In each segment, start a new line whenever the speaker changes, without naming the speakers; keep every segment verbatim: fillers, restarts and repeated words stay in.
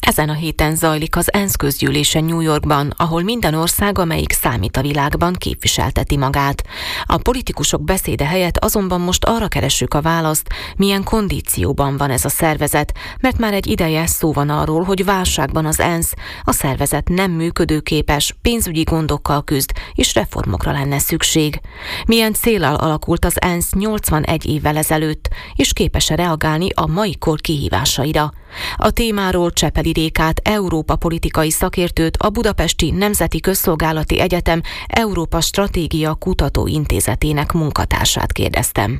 Ezen a héten zajlik az ENSZ közgyűlése New Yorkban, ahol minden ország, amelyik számít a világban, képviselteti magát. A politikusok beszéde helyett azonban most arra keressük a választ, milyen kondícióban van ez a szervezet, mert már egy ideje szó van arról, hogy válságban az ENSZ, a szervezet nem működőképes, pénzügyi gondokkal küzd, és reformokra lenne szükség. Milyen céllal alakult az ENSZ nyolcvanegy évvel ezelőtt, és képes-e reagálni a mai kor kihívásaira? A témáról Csepeli Rékát, Európa politikai szakértőt, a Budapesti Nemzeti Közszolgálati Egyetem Európa Stratégia Kutatóintézetének munkatársát kérdeztem.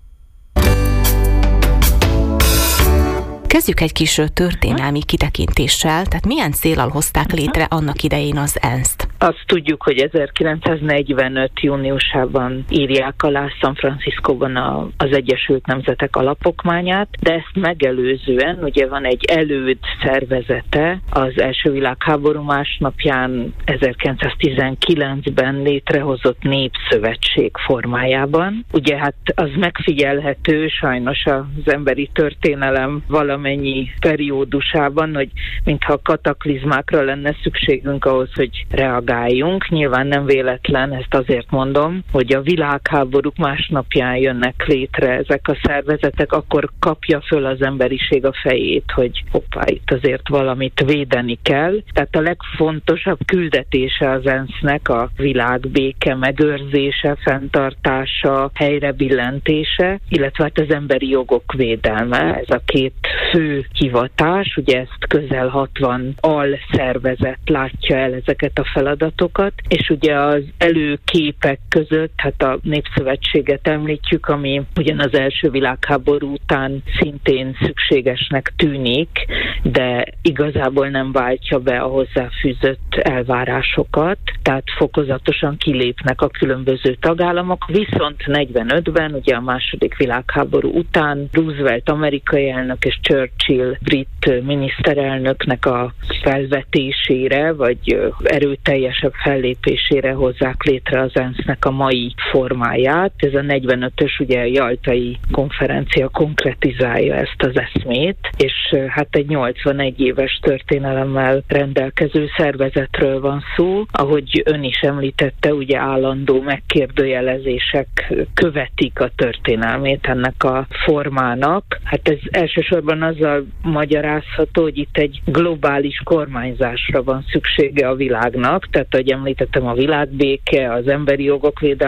Kezdjük egy kis történelmi kitekintéssel, tehát milyen céllal hozták létre annak idején az ENSZ-t?
Azt tudjuk, hogy ezerkilencszáznegyvenöt júniusában írják alá San Franciscóban a, az Egyesült Nemzetek alapokmányát, de ezt megelőzően ugye van egy előd szervezete az első világháború másnapján ezerkilencszáztizenkilencben létrehozott népszövetség formájában. Ugye hát az megfigyelhető sajnos az emberi történelem valamennyi periódusában, hogy mintha kataklizmákra lenne szükségünk ahhoz, hogy reagáljunk. Nyilván nem véletlen, ezt azért mondom, hogy a világháborúk másnapján jönnek létre ezek a szervezetek, akkor kapja föl az emberiség a fejét, hogy hoppá, itt azért valamit védeni kell. Tehát a legfontosabb küldetése az ENSZ-nek a világbéke megőrzése, fenntartása, helyrebillentése, illetve hát az emberi jogok védelme. Ez a két fő hivatás, ugye ezt közel hatvan alszervezet látja el ezeket a feladatokat, és ugye az előképek között, hát a Népszövetséget említjük, ami ugyan az első világháború után szintén szükségesnek tűnik, de igazából nem váltja be a hozzáfűzött elvárásokat, tehát fokozatosan kilépnek a különböző tagállamok, viszont negyvenötben, ugye a második világháború után Roosevelt amerikai elnök és Churchill brit miniszterelnöknek a felvetésére, vagy erőteljesebb fellépésére hozzák létre az ENSZ-nek a mai formáját. Ez a negyvenötös ugye a jaltai konferencia konkretizálja ezt az eszmét, és hát egy nyolcvanegy éves történelemmel rendelkező szervezetről van szó. Ahogy ön is említette, ugye állandó megkérdőjelezések követik a történelmét ennek a formának. Hát ez elsősorban azzal magyarázható, hogy itt egy globális kormányzásra van szüksége a világnak, tehát ahogy említettem, a világbéke, az emberi jogok védelme,